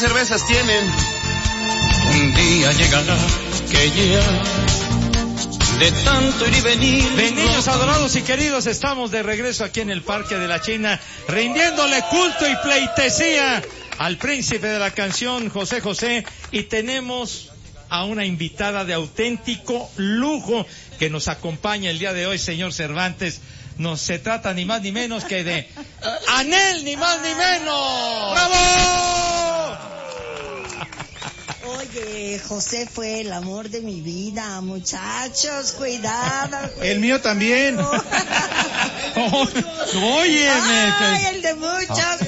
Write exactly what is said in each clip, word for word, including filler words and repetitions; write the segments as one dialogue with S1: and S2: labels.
S1: cervezas tienen?
S2: Un día llegará que ya de tanto ir y venir.
S3: Bien, niños adorados y queridos, estamos de regreso aquí en el Parque de la China, rindiéndole culto y pleitesía al príncipe de la canción, José José, y tenemos a una invitada de auténtico lujo que nos acompaña el día de hoy, señor Cervantes. No se trata ni más ni menos que de Anel, ni más ni menos. ¡Bravo!
S4: Oye, José fue el amor de mi vida, muchachos, cuidado.
S5: El mío también.
S4: Oh,
S3: óyeme.
S4: Ay, el de muchos.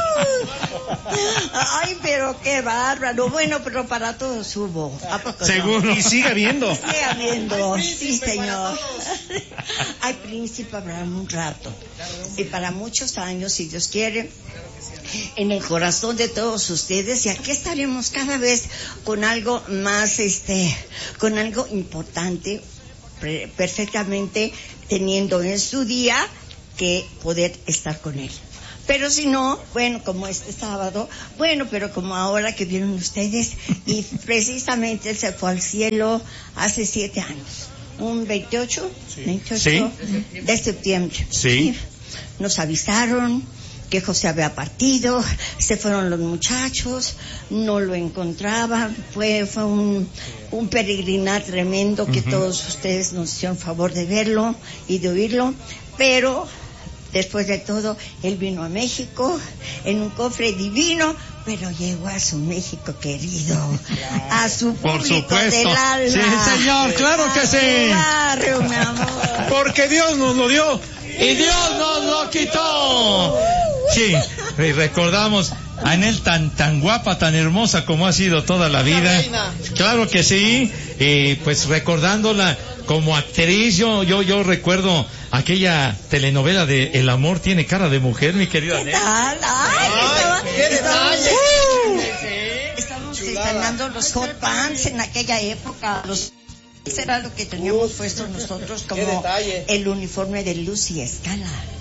S4: Ay, pero qué bárbaro. Bueno, pero para todos hubo. ¿A poco no?
S3: Seguro.
S5: Y sigue habiendo.
S4: Sigue habiendo, sí, señor. Hay príncipe habrá un rato. Y para muchos años, si Dios quiere, en el corazón de todos ustedes, y aquí estaremos cada vez con algo más, este, con algo importante, pre- perfectamente teniendo en su día que poder estar con él. Pero si no, bueno, como este sábado, bueno, pero como ahora que vieron ustedes, y precisamente él se fue al cielo hace siete años, un veintiocho,
S3: Sí.
S4: veintiocho
S3: Sí.
S4: de septiembre.
S3: Sí.
S4: Nos avisaron que José había partido, se fueron los muchachos, no lo encontraban, fue fue un, un peregrinar tremendo que uh-huh. todos ustedes nos hicieron favor de verlo y de oírlo, pero después de todo, él vino a México en un cofre divino, pero llegó a su México querido, a su público del alma.
S3: Sí, señor, claro que sí.
S4: Barrio, mi amor.
S5: Porque Dios nos lo dio.
S3: Y Dios nos lo quitó. Sí, y recordamos a Anel tan tan guapa, tan hermosa como ha sido toda la vida. Claro que sí. Y pues recordándola como actriz, yo yo yo recuerdo aquella telenovela de El amor tiene cara de mujer, mi querida Anel.
S4: ¿Qué tal? Ay, estaba,
S1: ¡Qué detalle!
S4: Uh, estábamos estrenando los hot pants en aquella época. Los Eso era lo que teníamos Uf, puesto nosotros como el uniforme de Lucy Escala.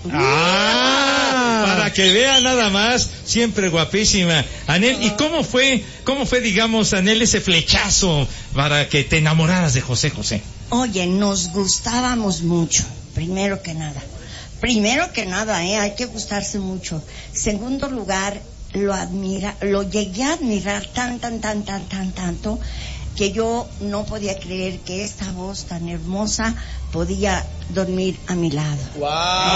S3: Ah, para que vea nada más, siempre guapísima. Anel, ¿y cómo fue, cómo fue, digamos, Anel, ese flechazo para que te enamoraras de José José?
S4: Oye, nos gustábamos mucho, primero que nada. Primero que nada, eh, hay que gustarse mucho. Segundo lugar, lo admira, lo llegué a admirar tan, tan, tan, tan, tan, tanto, que yo no podía creer que esta voz tan hermosa podía dormir a mi lado.
S1: ¡Wow!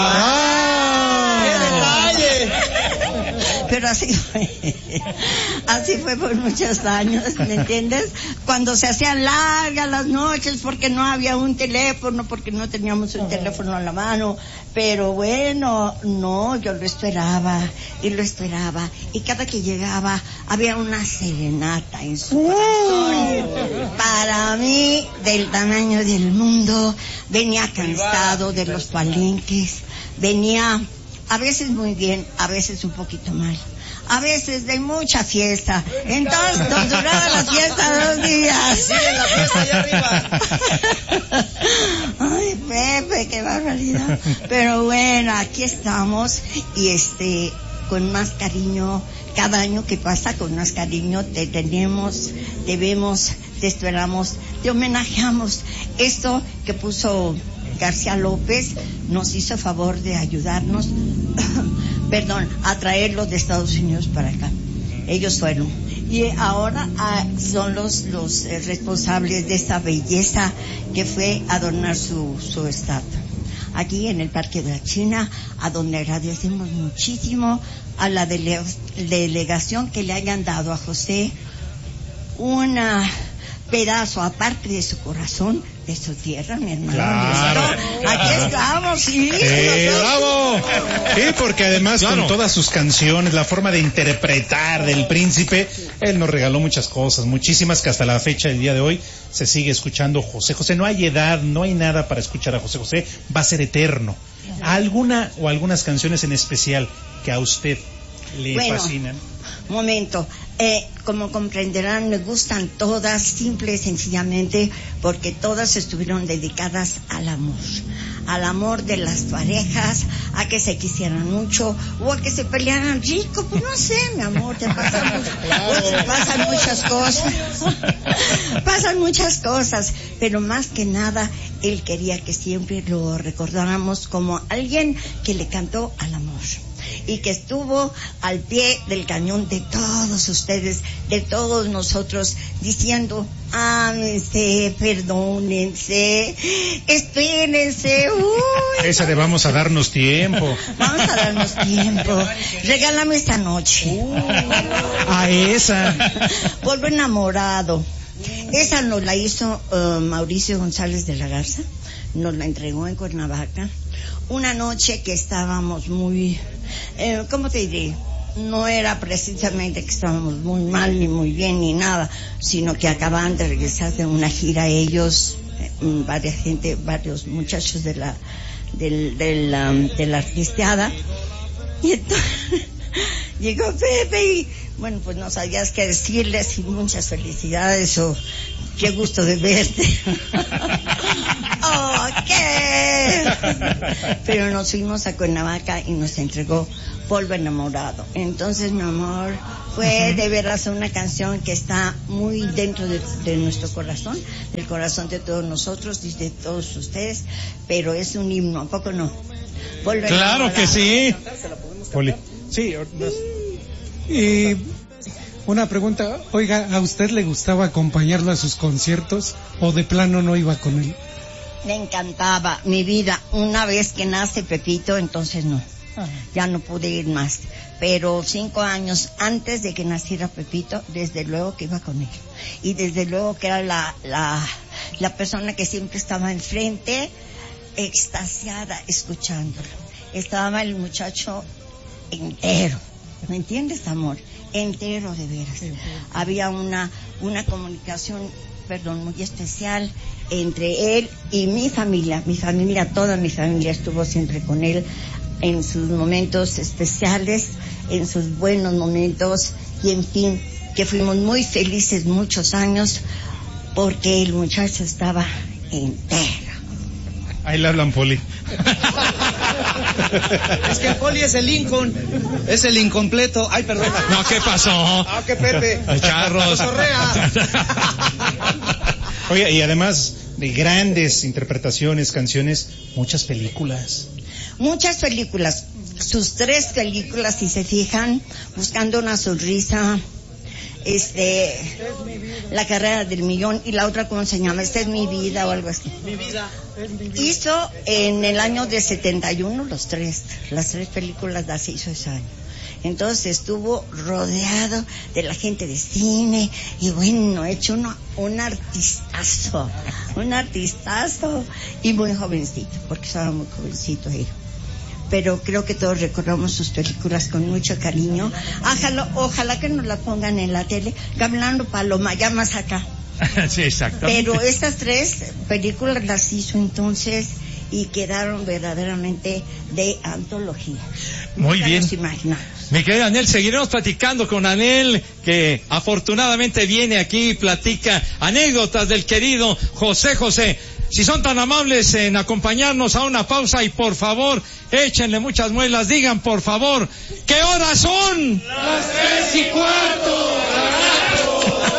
S1: ¡Ah! ¡Qué detalle!
S4: Pero así fue, así fue por muchos años, ¿me entiendes? Cuando se hacían largas las noches porque no había un teléfono, porque no teníamos un teléfono a la mano, pero bueno, no, yo lo esperaba y lo esperaba, y cada que llegaba había una serenata en su corazón, para mí, del tamaño del mundo. Venía cansado de los palenques, venía a veces muy bien, a veces un poquito mal, a veces de mucha fiesta. Entonces nos duraba la fiesta dos días.
S1: Sí, la fiesta allá arriba.
S4: Ay, Pepe, qué barbaridad. Pero bueno, aquí estamos y este, con más cariño, cada año que pasa con más cariño te tenemos, te vemos, te esperamos, te homenajeamos. Esto que puso García López nos hizo favor de ayudarnos, perdón, a traerlos de Estados Unidos para acá. Ellos fueron. Y ahora ah, son los, los eh, responsables de esta belleza que fue adornar su, su estatua. Aquí en el Parque de la China, a donde agradecemos muchísimo a la dele- delegación que le hayan dado a José una pedazo aparte de su corazón, de su tierra, mi hermano.
S5: Claro,
S4: Aquí claro. estamos, sí.
S5: Eh, ¡Bravo! Sí, porque además
S3: claro.
S5: con todas sus canciones, la forma de interpretar del príncipe, él nos regaló muchas cosas, muchísimas, que hasta la fecha del día de hoy se sigue escuchando José José. No hay edad, no hay nada para escuchar a José José, va a ser eterno. ¿Alguna o algunas canciones en especial que a usted le
S4: bueno,
S5: fascinan?
S4: Momento, eh, como comprenderán, me gustan todas, simple y sencillamente, porque todas estuvieron dedicadas al amor, al amor de las parejas, a que se quisieran mucho o a que se pelearan rico, pues no sé, mi amor, te pasan, pues, pasan muchas cosas, pasan muchas cosas, pero más que nada él quería que siempre lo recordáramos como alguien que le cantó al amor y que estuvo al pie del cañón de todos ustedes, de todos nosotros, diciendo, ámense, perdónense, espérense, uy.
S5: Esa de vamos a darnos tiempo.
S4: Vamos a darnos tiempo. Regálame esta noche.
S5: A esa.
S4: Polvo enamorado. Esa nos la hizo uh, Mauricio González de la Garza, nos la entregó en Cuernavaca. Una noche que estábamos muy, eh, ¿cómo te diré? No era precisamente que estábamos muy mal ni muy bien ni nada, sino que acababan de regresar de una gira ellos, eh, varias gente, varios muchachos de la, del, del, um, de la artisteada. Y entonces llegó Pepe y, bueno, pues no sabías qué decirles y muchas felicidades o qué gusto de verte. Oh, ¿qué? Pero nos fuimos a Cuernavaca y nos entregó Polvo enamorado. Entonces, mi amor, fue de veras una canción que está muy dentro de, de nuestro corazón, del corazón de todos nosotros y de todos ustedes, pero es un himno, ¿a poco no? Polvo
S3: Claro
S4: enamorado.
S3: que sí.
S5: Poli.
S6: Sí, y una pregunta, oiga, ¿a usted le gustaba acompañarlo a sus conciertos o de plano no iba con él?
S4: Me encantaba mi vida. Una vez que nace Pepito, entonces no, ya no pude ir más. Pero cinco años antes de que naciera Pepito, desde luego que iba con él. Y desde luego que era la, la, la persona que siempre estaba enfrente, extasiada, escuchándolo. Estaba el muchacho entero, ¿me entiendes, amor? Entero, de veras. Sí, sí. Había una, una comunicación, perdón, muy especial entre él y mi familia. Mi familia, toda mi familia estuvo siempre con él en sus momentos especiales, en sus buenos momentos, y en fin, que fuimos muy felices muchos años porque el muchacho estaba entero.
S5: Ahí le hablan, Poli.
S1: Es que el Poli es el Lincoln, es el incompleto. Ay, perdona.
S3: No, ¿qué pasó?
S1: Ah, que Pepe.
S3: Charros.
S1: Cotorrea.
S5: Oye, y además de grandes interpretaciones, canciones, muchas películas.
S4: Muchas películas, sus tres películas, si se fijan, Buscando una sonrisa, este, La carrera del millón, y la otra, ¿cómo se llama? Esta es mi vida o algo así.
S1: Mi vida.
S4: Hizo en el año de setenta y uno los tres, las tres películas las hizo ese año. Entonces estuvo rodeado de la gente de cine y bueno, hecho uno, un artistazo, un artistazo y muy jovencito, porque estaba muy jovencito él. Pero creo que todos recordamos sus películas con mucho cariño. Ojalá, ojalá que nos la pongan en la tele, Caminando Paloma, ya más acá.
S3: Sí, exactamente.
S4: Pero estas tres películas las hizo entonces y quedaron verdaderamente de antología.
S3: Muy
S4: Nunca
S3: bien.
S4: nos imaginamos.
S3: Mi querido Anel, seguiremos platicando con Anel, que afortunadamente viene aquí y platica anécdotas del querido José José. Si son tan amables en acompañarnos a una pausa y por favor, échenle muchas muelas, digan por favor, ¿qué horas son?
S2: Las tres y cuarto, carajo.